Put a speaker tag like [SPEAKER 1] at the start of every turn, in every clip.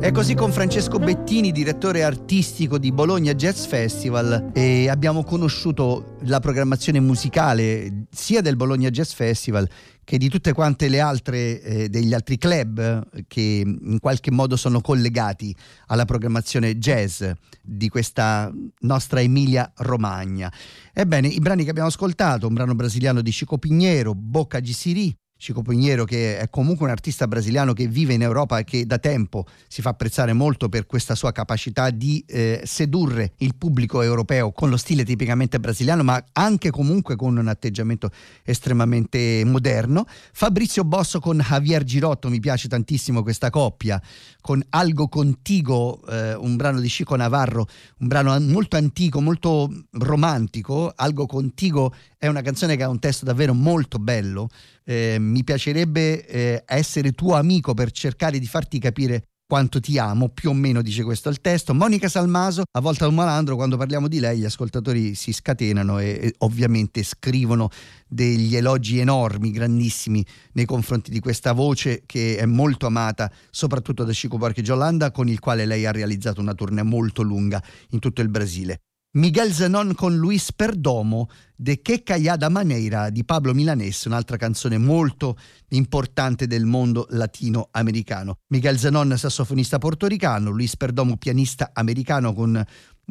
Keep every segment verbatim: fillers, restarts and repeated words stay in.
[SPEAKER 1] E così con Francesco Bettini, direttore artistico di Bologna Jazz Festival, e abbiamo conosciuto la programmazione musicale sia del Bologna Jazz Festival che di tutte quante le altre eh, degli altri club che in qualche modo sono collegati alla programmazione jazz di questa nostra Emilia Romagna. Ebbene, i brani che abbiamo ascoltato, un brano brasiliano di Chico Pinheiro, Boca di Siri. Chico Pinheiro, che è comunque un artista brasiliano che vive in Europa e che da tempo si fa apprezzare molto per questa sua capacità di eh, sedurre il pubblico europeo con lo stile tipicamente brasiliano, ma anche comunque con un atteggiamento estremamente moderno. Fabrizio Bosso con Javier Girotto, mi piace tantissimo questa coppia, con Algo Contigo, eh, un brano di Chico Navarro, un brano molto antico, molto romantico. Algo Contigo è una canzone che ha un testo davvero molto bello. Eh, mi piacerebbe eh, essere tuo amico per cercare di farti capire quanto ti amo, più o meno dice questo il testo. Monica Salmaso, a Volta un malandro, quando parliamo di lei gli ascoltatori si scatenano e, e ovviamente scrivono degli elogi enormi, grandissimi nei confronti di questa voce che è molto amata soprattutto da Chico Buarque de Holanda, con il quale lei ha realizzato una tournée molto lunga in tutto il Brasile. Miguel Zenon con Luis Perdomo, De Que Callada Maneira di Pablo Milanés, un'altra canzone molto importante del mondo latinoamericano. Miguel Zenon, sassofonista portoricano, Luis Perdomo, pianista americano con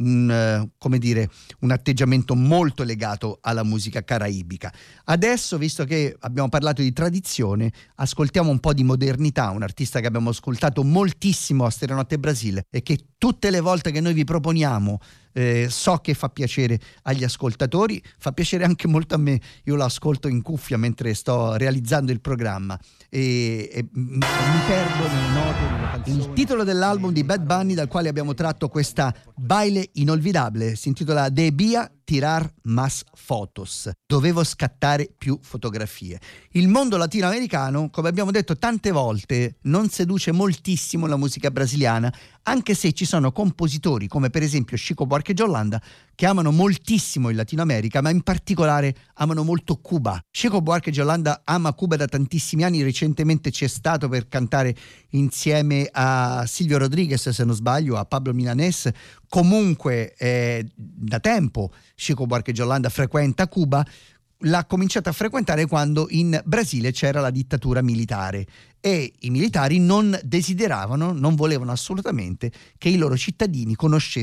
[SPEAKER 1] un, come dire, un atteggiamento molto legato alla musica caraibica. Adesso, visto che abbiamo parlato di tradizione, ascoltiamo un po' di modernità, un artista che abbiamo ascoltato moltissimo a Stereonotte Brasile e che tutte le volte che noi vi proponiamo eh, so che fa piacere agli ascoltatori, fa piacere anche molto a me. Io lo ascolto in cuffia mentre sto realizzando il programma e, e mi perdo nelle note, nelle canzoni. Il titolo dell'album di Bad Bunny, dal quale abbiamo tratto questa Baile Inolvidable, si intitola Debía tirar más fotos, dovevo scattare più fotografie. Il mondo latinoamericano, come abbiamo detto tante volte, non seduce moltissimo la musica brasiliana, anche se ci sono compositori come per esempio Chico Buarque de Holanda che amano moltissimo il Latino America, ma in particolare amano molto Cuba. Chico Buarque de Holanda ama Cuba da tantissimi anni, recentemente c'è stato per cantare insieme a Silvio Rodriguez, se non sbaglio, a Pablo Milanés. Comunque eh, da tempo Chico Buarque de Holanda frequenta Cuba. L'ha cominciato a frequentare quando in Brasile c'era la dittatura militare e i militari non desideravano, non volevano assolutamente che i loro cittadini conoscessero